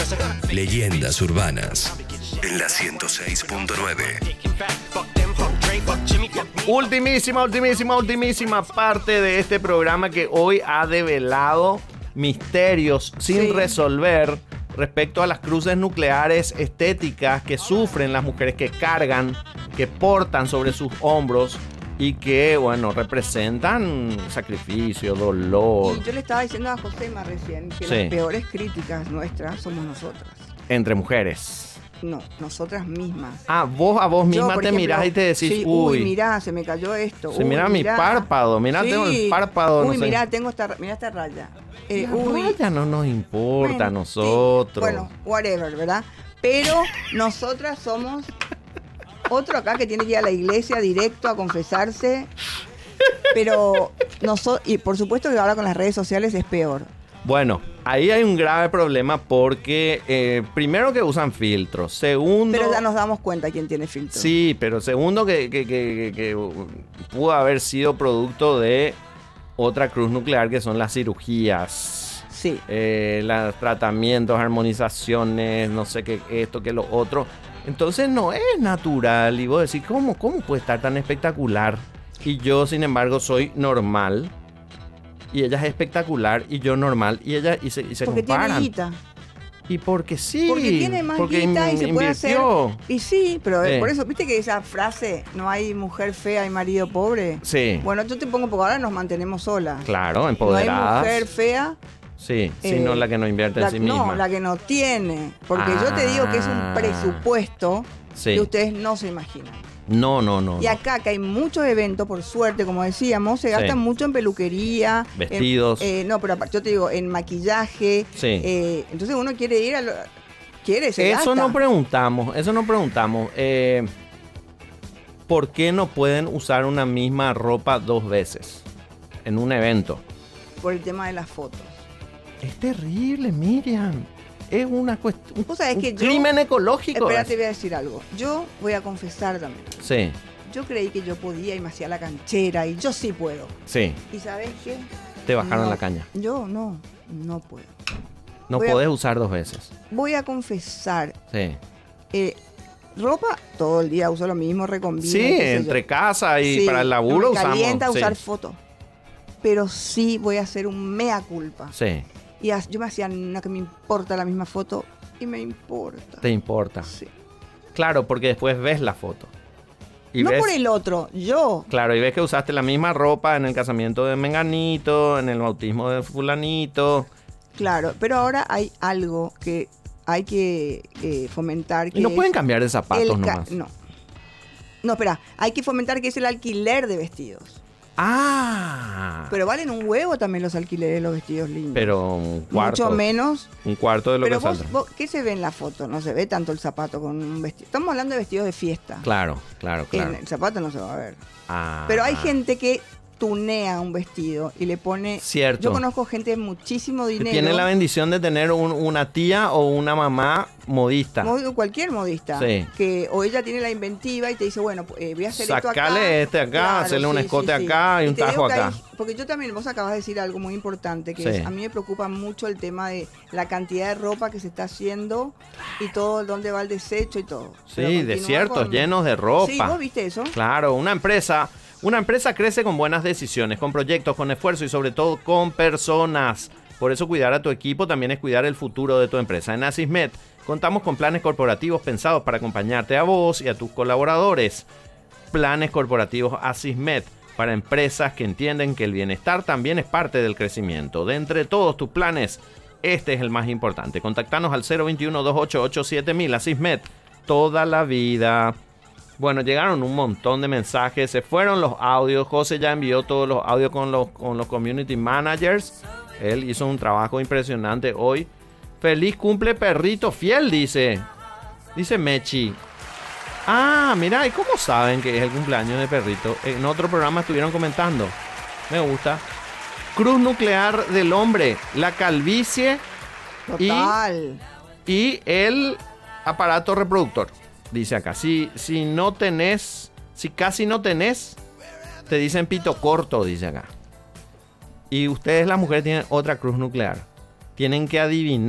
Leyendas urbanas en la 106.9. Ultimísima parte de este programa que hoy ha develado misterios sin resolver respecto a las cruces nucleares estéticas que sufren las mujeres que cargan, que portan sobre sus hombros y que, bueno, representan sacrificio, dolor. Y yo le estaba diciendo a Josema recién que las peores críticas nuestras somos nosotras. Entre mujeres. No, nosotras mismas. Ah, vos a vos misma te ejemplo, mirás y te decís, sí, uy, mirá, se me cayó esto. Se mira mi párpado, mirá, tengo el párpado. Uy, no mirá, sé. mirá esta raya. La raya no nos importa a nosotros. Sí, bueno, whatever, ¿verdad? Pero nosotras somos otro acá que tiene que ir a la iglesia directo a confesarse. Pero y por supuesto que ahora con las redes sociales es peor. Bueno, ahí hay un grave problema porque primero que usan filtros, segundo... Pero ya nos damos cuenta quién tiene filtros. Sí, pero segundo que pudo haber sido producto de otra cruz nuclear que son las cirugías. Sí. Los tratamientos, armonizaciones, no sé qué, esto, qué lo otro. Entonces no es natural y vos decís, ¿cómo puede estar tan espectacular? Y yo, sin embargo, soy normal. Y ella es espectacular y yo normal. Y ella y se porque comparan. Tiene guita. Y porque sí. Porque tiene más guita y se puede hacer. Y sí, pero por eso, viste que esa frase, no hay mujer fea y marido pobre. Sí. Bueno, yo te pongo porque ahora nos mantenemos solas. Claro, empoderadas. No hay mujer fea. Sí, sino la que no invierte en sí misma. No, la que no tiene. Porque yo te digo que es un presupuesto que ustedes no se imaginan. No. Y acá que hay muchos eventos, por suerte, como decíamos, se gastan mucho en peluquería. Vestidos. Pero yo te digo, en maquillaje. Sí. Entonces uno quiere ir a se Eso gasta. no preguntamos. ¿Por qué no pueden usar una misma ropa 2 veces en un evento? Por el tema de las fotos. Es terrible, Miriam. Es una cuestión. ¿Vos sabés que crimen ecológico. Espera, te voy a decir algo. Yo voy a confesar también. Sí. Yo creí que yo podía y me hacía la canchera y yo sí puedo. Sí. ¿Y sabés qué? Te bajaron la caña. Yo no puedo. No podés usar 2 veces. Voy a confesar. Sí. Ropa, todo el día uso lo mismo, recombino. Sí, entre casa y para el laburo me usamos. Calienta usar fotos. Pero sí voy a hacer un mea culpa. Sí. Y yo me hacía una que me importa la misma foto y me importa. ¿Te importa? Sí. Claro, porque después ves la foto. Y no ves, por el otro, yo. Claro, y ves que usaste la misma ropa en el casamiento de Menganito, en el bautismo de Fulanito. Claro, pero ahora hay algo que hay que fomentar. Que y no pueden cambiar de zapatos nomás. No, espera, hay que fomentar que es el alquiler de vestidos. Ah. Pero valen un huevo también los alquileres de los vestidos lindos. Pero un cuarto. Mucho menos. Un cuarto de lo que saldrá. ¿Qué se ve en la foto? No se ve tanto el zapato con un vestido. Estamos hablando de vestidos de fiesta. Claro. El zapato no se va a ver. Ah. Pero hay gente que tunea un vestido y le pone... Cierto. Yo conozco gente de muchísimo dinero. Que tiene la bendición de tener una tía o una mamá modista. Cualquier modista. Sí. O ella tiene la inventiva y te dice, bueno, voy a hacer esto acá. Sacale acá, claro, hacerle un escote acá y un tajo acá. Porque yo también, vos acabas de decir algo muy importante, que es, a mí me preocupa mucho el tema de la cantidad de ropa que se está haciendo y todo, dónde va el desecho y todo. Sí, desiertos llenos de ropa. Sí, ¿vos viste eso? Claro, una empresa crece con buenas decisiones, con proyectos, con esfuerzo y sobre todo con personas. Por eso cuidar a tu equipo también es cuidar el futuro de tu empresa. En Asismed contamos con planes corporativos pensados para acompañarte a vos y a tus colaboradores. Planes corporativos Asismed para empresas que entienden que el bienestar también es parte del crecimiento. De entre todos tus planes, este es el más importante. Contactanos al 021-288-7000. Asismed, toda la vida. Bueno, llegaron un montón de mensajes, se fueron los audios. José ya envió todos los audios con los community managers. Él hizo un trabajo impresionante hoy. Feliz cumple perrito fiel, dice Mechi. Ah, mira, ¿y cómo saben que es el cumpleaños de perrito? En otro programa estuvieron comentando. Me gusta. Cruz nuclear del hombre, la calvicie. Total. Y el aparato reproductor. Dice acá, si casi no tenés, te dicen pito corto, dice acá. Y ustedes las mujeres tienen otra cruz nuclear. Tienen que adivinar